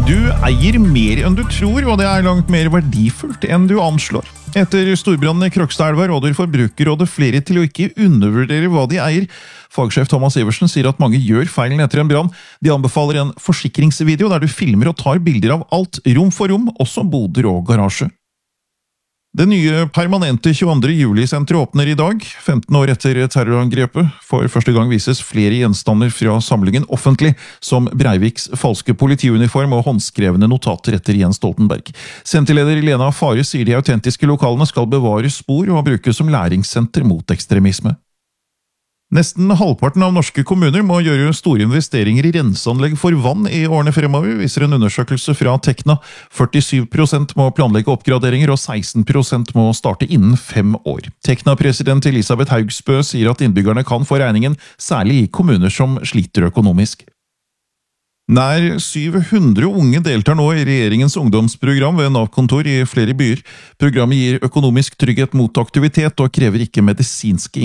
Du eier mer enn du tror, og det er langt mer verdifullt enn du anslår. Etter storbrannen i Krokstadelva råder Forbrukerrådet flere til å ikke undervurdere hva de eier. Fagsjef Thomas Iversen sier at mange gjør feilen etter en brann. De anbefaler en forsikringsvideo der du filmer og tar bilder av alt, rom for rom, også boder og garasje. Det nye permanente 22. juli-senteret åpner i dag, 15 år etter terrorangrepet. For første gang vises flere gjenstander fra samlingen offentlig, som Breiviks falske politiuniform og håndskrevne notater etter Jens Stoltenberg. Senterleder Lena Fare sier de autentiske lokalene skal bevare spor og brukes som læringssenter mot ekstremisme. Nesten halvparten av norske kommuner må gjøre store investeringer i renseanlegg for vann i årene fremover, viser en undersøkelse fra Tekna. 47% må planlegge oppgraderinger, og 16% må starte innen 5 år. Tekna-president Elisabeth Haugsbø sier at innbyggerne kan få regningen, særlig i kommuner som sliter økonomisk. Nær 700 unge deltar nå i regjeringens ungdomsprogram ved Nav-kontor i flere byer. Programmet gir økonomisk trygghet mot aktivitet og krever ikke medisinske